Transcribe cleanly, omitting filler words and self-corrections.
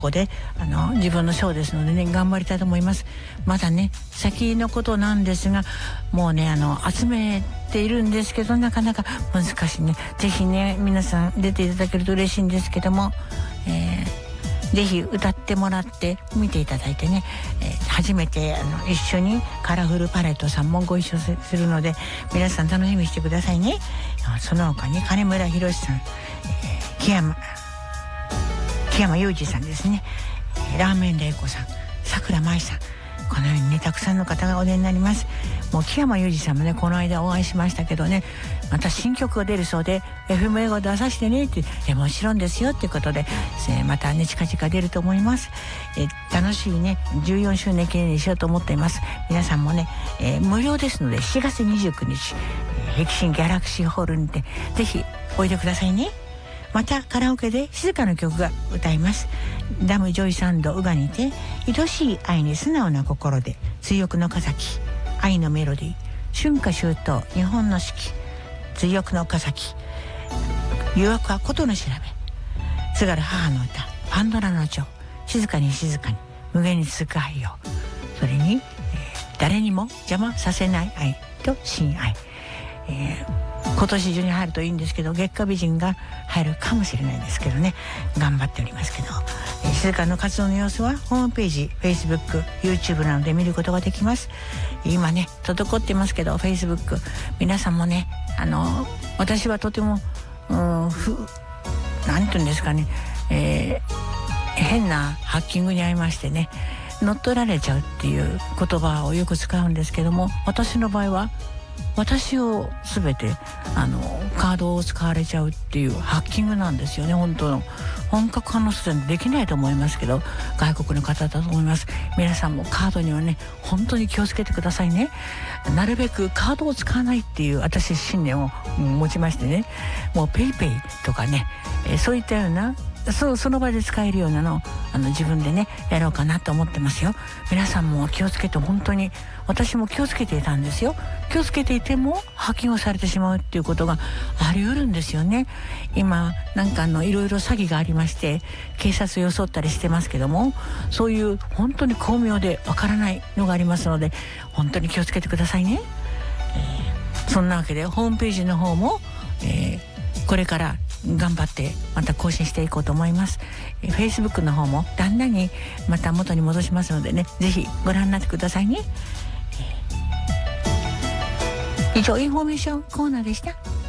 ここで自分のショーですのでね、頑張りたいと思います。まだね先のことなんですが、もうね集めているんですけど、なかなか難しいね。ぜひね皆さん出ていただけると嬉しいんですけども、ぜひ歌ってもらって見ていただいてね、初めて一緒にカラフルパレットさんもご一緒するので、皆さん楽しみにしてくださいね。その他に金村博さん、木山裕二さんですね、ラーメン玲子さん、桜舞さん、このようにねたくさんの方がお出になります。もう木山裕二さんもねこの間お会いしましたけどね、また新曲が出るそうで FM 英語出させてねって、もちろんですよっていうことで、またね近々出ると思います。楽しいね14周年記念にしようと思っています。皆さんもね、無料ですので7月29日北新ギャラクシーホールにてぜひおいでくださいね。またカラオケで静かな曲が歌います。ダムジョイサンドウガにて愛しい愛に素直な心で、追憶の岡崎愛のメロディー、春夏秋冬日本の四季、追憶の岡崎、誘惑は琴の調べ、津軽母の歌、パンドラの蝶、静かに静かに無限に続く愛よ、それに、誰にも邪魔させない愛と親愛、今年中に入るといいんですけど、月下美人が入るかもしれないんですけどね、頑張っておりますけど、静かの活動の様子はホームページ Facebook、YouTube などで見ることができます。今ね滞ってますけど Facebook 皆さんもね、私はとてもなんていうんですかね、変なハッキングに遭いましてね、乗っ取られちゃうっていう言葉をよく使うんですけども、私の場合は私を全てカードを使われちゃうっていうハッキングなんですよね。本当の本格派の人でできないと思いますけど、外国の方だと思います。皆さんもカードにはね本当に気をつけてくださいね。なるべくカードを使わないっていう私信念を持ちましてね、もうペイペイとかね、そういったようなその場で使えるようなのを自分でねやろうかなと思ってますよ。皆さんも気をつけて、本当に私も気をつけていたんですよ。気をつけていてもハッキングされてしまうっていうことがあり得るんですよね。今なんかいろいろ詐欺がありまして、警察を装ったりしてますけども、そういう本当に巧妙でわからないのがありますので、本当に気をつけてくださいね。そんなわけでホームページの方も、これから頑張ってまた更新していこうと思います。Facebook の方もだんだんにまた元に戻しますのでね、ぜひご覧になってくださいね。以上インフォメーションコーナーでした。